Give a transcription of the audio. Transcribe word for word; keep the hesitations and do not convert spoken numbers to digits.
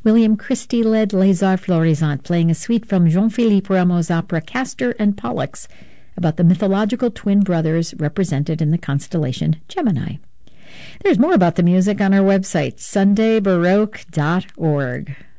William Christie led Les Arts Florissants, playing a suite from Jean-Philippe Rameau's opera Castor and Pollux, about the mythological twin brothers represented in the constellation Gemini. There's more about the music on our website, sunday baroque dot org.